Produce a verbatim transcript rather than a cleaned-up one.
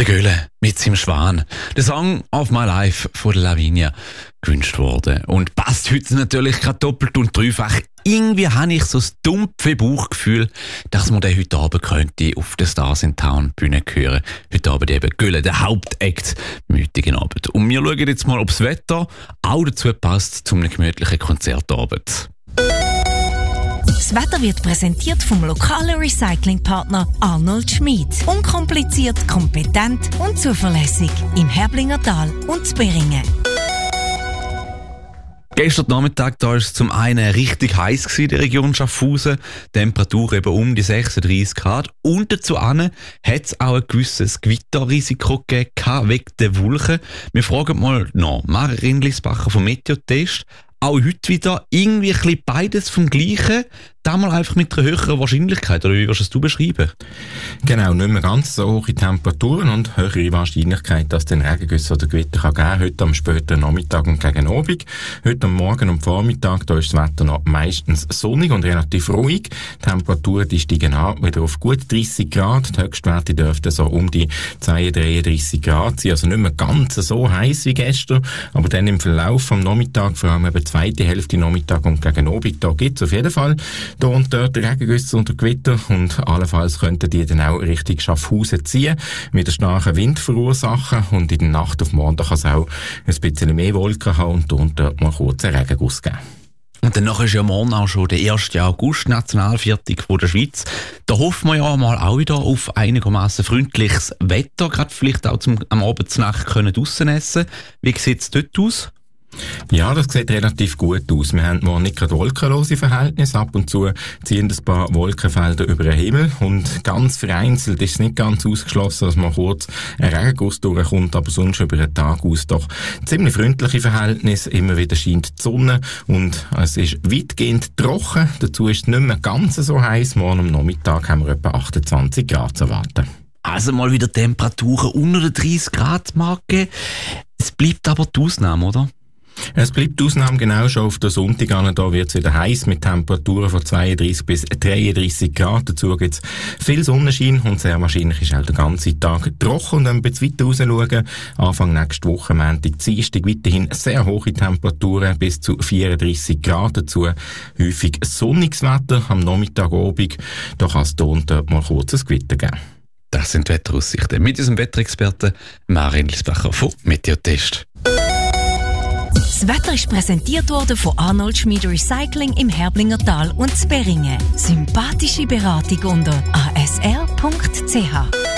Der Göhle mit seinem Schwan. Der Song «Of My Life» von Lavinia gewünscht worden. Und passt heute natürlich gerade doppelt und dreifach. Irgendwie habe ich so ein dumpfe Bauchgefühl, dass man den heute Abend könnte auf der Stars in Town Bühne hören. Heute Abend eben Göhle, der Hauptakt am heutigen Abend. Und wir schauen jetzt mal, ob das Wetter auch dazu passt zu einem gemütlichen Konzertabend. Das Wetter wird präsentiert vom lokalen Recyclingpartner Arnold Schmid. Unkompliziert, kompetent und zuverlässig. Im Herblinger Tal und Zberingen. Gestern Nachmittag da war es zum einen richtig heiß gewesen in der Region Schaffhausen. Temperatur eben um die sechsunddreissig Grad. Und dazu hat es auch ein gewisses Gewitterrisiko gegeben wegen der Wolken. Wir fragen mal nach Mara Rindlisbacher vom Meteotest. Auch heute wieder irgendwie ein bisschen beides vom Gleichen, damals einfach mit einer höheren Wahrscheinlichkeit, oder wie würdest du beschreiben? Genau, nicht mehr ganz so hohe Temperaturen und höhere Wahrscheinlichkeit, dass es den Regengüsse oder Gewitter kann geben, heute am späten Nachmittag und gegen Abend. Heute am Morgen und Vormittag, da ist das Wetter noch meistens sonnig und relativ ruhig. Die Temperaturen die steigen an, wieder auf gut dreissig Grad. Die Höchstwerte dürften so um die zweiunddreißig, dreißig Grad sein, also nicht mehr ganz so heiß wie gestern, aber dann im Verlauf vom Nachmittag, vor allem eben die zweite Hälfte Nachmittag und gegen Abend, da gibt es auf jeden Fall da und dort Regengüsse und Gewitter und allenfalls könnten die dann auch Richtung Schaffhausen ziehen, mit einem starken Wind verursachen und in der Nacht auf morgen kann es auch ein bisschen mehr Wolken haben und da und dort mal kurz einen Regenguss geben. Und dann ist ja morgen auch schon der erste August, Nationalviertag von der Schweiz. Da hoffen wir ja mal auch wieder auf einigermaßen freundliches Wetter, gerade vielleicht auch zum, am Abend zur Nacht können draussen essen. Wie sieht es dort aus? Ja, das sieht relativ gut aus. Wir haben morgen nicht gerade wolkenlose Verhältnisse. Ab und zu ziehen ein paar Wolkenfelder über den Himmel und ganz vereinzelt ist es nicht ganz ausgeschlossen, dass man kurz ein Regenguss durchkommt, aber sonst über den Tag aus doch ziemlich freundliche Verhältnisse. Immer wieder scheint die Sonne und es ist weitgehend trocken. Dazu ist es nicht mehr ganz so heiß. Morgen am Nachmittag haben wir etwa achtundzwanzig Grad zu erwarten. Also mal wieder Temperaturen unter der dreißig Grad Marke. Es bleibt aber die Ausnahme, oder? Es bleibt die Ausnahme genau schon auf der Sonntag an. Da wird es wieder heiß mit Temperaturen von zweiunddreißig bis dreiunddreißig Grad. Dazu gibt es viel Sonnenschein und sehr wahrscheinlich ist auch der ganze Tag trocken. Und wenn wir jetzt weiter raus schauen, Anfang nächste Woche, Montag, Dienstag, weiterhin sehr hohe Temperaturen bis zu vierunddreißig Grad. Dazu häufig sonniges Wetter am Nachmittag, Abend. Da kann es hier und dort mal kurzes Gewitter geben. Das sind die Wetteraussichten mit unserem Wetterexperten Mara Rindlisbacher vom Meteotest. Das Wetter ist präsentiert worden von Arnold Schmid Recycling im Herblinger Tal und Zberingen. Sympathische Beratung unter a s r punkt c h.